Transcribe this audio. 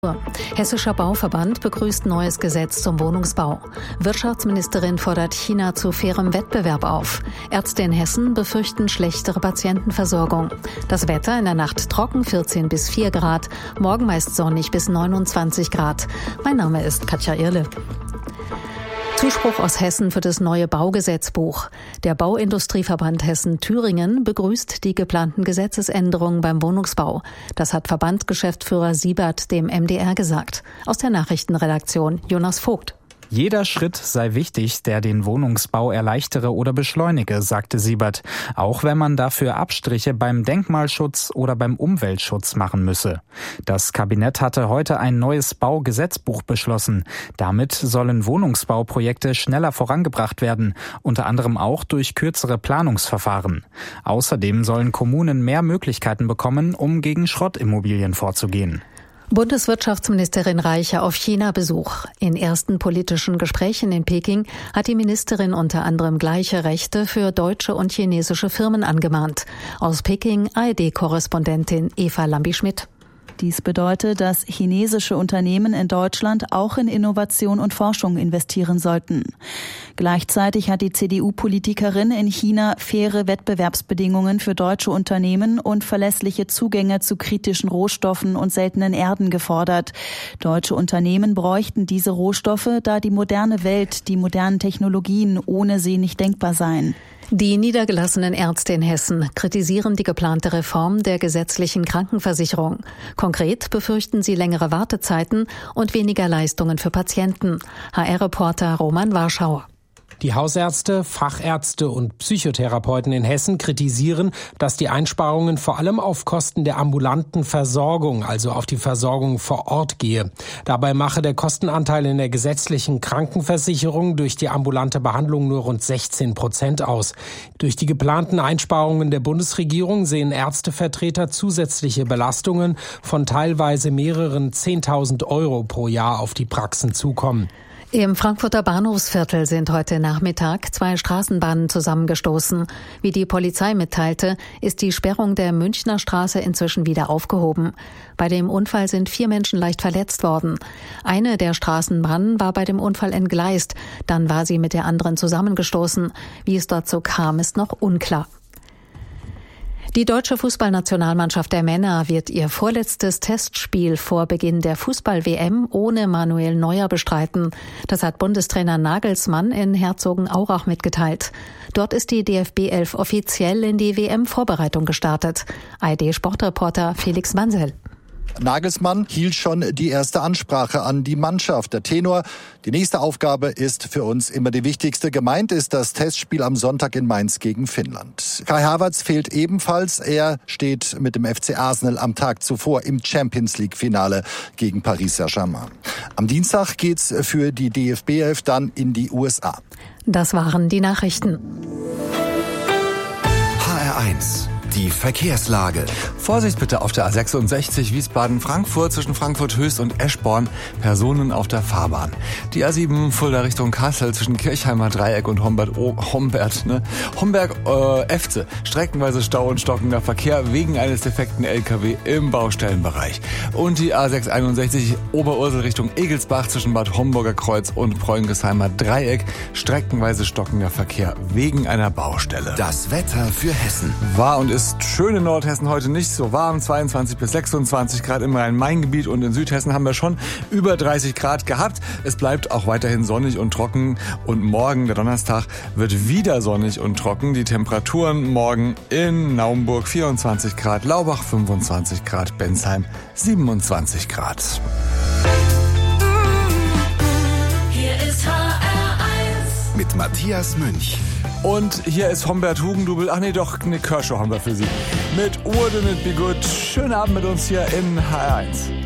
Hessischer Bauverband begrüßt neues Gesetz zum Wohnungsbau. Wirtschaftsministerin fordert China zu fairem Wettbewerb auf. Ärzte in Hessen befürchten schlechtere Patientenversorgung. Das Wetter in der Nacht trocken, 14 bis 4 Grad. Morgen meist sonnig bis 29 Grad. Mein Name ist Katja Irle. Zuspruch aus Hessen für das neue Baugesetzbuch. Der Bauindustrieverband Hessen-Thüringen begrüßt die geplanten Gesetzesänderungen beim Wohnungsbau. Das hat Verbandsgeschäftsführer Siebert dem MDR gesagt. Aus der Nachrichtenredaktion Jonas Vogt. Jeder Schritt sei wichtig, der den Wohnungsbau erleichtere oder beschleunige, sagte Siebert. Auch wenn man dafür Abstriche beim Denkmalschutz oder beim Umweltschutz machen müsse. Das Kabinett hatte heute ein neues Baugesetzbuch beschlossen. Damit sollen Wohnungsbauprojekte schneller vorangebracht werden, unter anderem auch durch kürzere Planungsverfahren. Außerdem sollen Kommunen mehr Möglichkeiten bekommen, um gegen Schrottimmobilien vorzugehen. Bundeswirtschaftsministerin Reiche auf China-Besuch. In ersten politischen Gesprächen in Peking hat die Ministerin unter anderem gleiche Rechte für deutsche und chinesische Firmen angemahnt. Aus Peking ARD-Korrespondentin Eva Lambi-Schmidt. Dies bedeutet, dass chinesische Unternehmen in Deutschland auch in Innovation und Forschung investieren sollten. Gleichzeitig hat die CDU-Politikerin in China faire Wettbewerbsbedingungen für deutsche Unternehmen und verlässliche Zugänge zu kritischen Rohstoffen und seltenen Erden gefordert. Deutsche Unternehmen bräuchten diese Rohstoffe, da die moderne Welt, die modernen Technologien ohne sie nicht denkbar seien. Die niedergelassenen Ärzte in Hessen kritisieren die geplante Reform der gesetzlichen Krankenversicherung. Konkret befürchten sie längere Wartezeiten und weniger Leistungen für Patienten. HR-Reporter Roman Warschauer. Die Hausärzte, Fachärzte und Psychotherapeuten in Hessen kritisieren, dass die Einsparungen vor allem auf Kosten der ambulanten Versorgung, also auf die Versorgung vor Ort gehe. Dabei mache der Kostenanteil in der gesetzlichen Krankenversicherung durch die ambulante Behandlung nur rund 16% aus. Durch die geplanten Einsparungen der Bundesregierung sehen Ärztevertreter zusätzliche Belastungen von teilweise mehreren 10.000 Euro pro Jahr auf die Praxen zukommen. Im Frankfurter Bahnhofsviertel sind heute Nachmittag 2 Straßenbahnen zusammengestoßen. Wie die Polizei mitteilte, ist die Sperrung der Münchner Straße inzwischen wieder aufgehoben. Bei dem Unfall sind 4 Menschen leicht verletzt worden. Eine der Straßenbahnen war bei dem Unfall entgleist. Dann war sie mit der anderen zusammengestoßen. Wie es dazu kam, ist noch unklar. Die deutsche Fußballnationalmannschaft der Männer wird ihr vorletztes Testspiel vor Beginn der Fußball-WM ohne Manuel Neuer bestreiten. Das hat Bundestrainer Nagelsmann in Herzogenaurach mitgeteilt. Dort ist die DFB 11 offiziell in die WM-Vorbereitung gestartet. ARD-Sportreporter Felix Mansell. Nagelsmann hielt schon die erste Ansprache an die Mannschaft. Der Tenor: Die nächste Aufgabe ist für uns immer die wichtigste. Gemeint ist das Testspiel am Sonntag in Mainz gegen Finnland. Kai Havertz fehlt ebenfalls. Er steht mit dem FC Arsenal am Tag zuvor im Champions-League-Finale gegen Paris Saint-Germain. Am Dienstag geht's für die DFB 11 dann in die USA. Das waren die Nachrichten. HR1. Die Verkehrslage. Vorsicht bitte auf der A66 Wiesbaden-Frankfurt zwischen Frankfurt-Höchst und Eschborn. Personen auf der Fahrbahn. Die A7 Fulda Richtung Kassel zwischen Kirchheimer Dreieck und Homberg-Efze. Streckenweise Stau und stockender Verkehr wegen eines defekten LKW im Baustellenbereich. Und die A661 Oberursel Richtung Egelsbach zwischen Bad Homburger Kreuz und Preungesheimer Dreieck. Streckenweise stockender Verkehr wegen einer Baustelle. Das Wetter für Hessen. War und ist schön in Nordhessen heute nicht so warm, 22 bis 26 Grad im Rhein-Main-Gebiet und in Südhessen haben wir schon über 30 Grad gehabt. Es bleibt auch weiterhin sonnig und trocken und morgen, der Donnerstag, wird wieder sonnig und trocken. Die Temperaturen morgen in Naumburg 24 Grad, Laubach 25 Grad, Bensheim 27 Grad. Hier ist HR1 mit Matthias Münch. Und hier ist Humbert Hugendubel. Ach nee, doch, eine Kershaw haben wir für Sie. Mit Wouldn't It Be Good. Schönen Abend mit uns hier in HR1.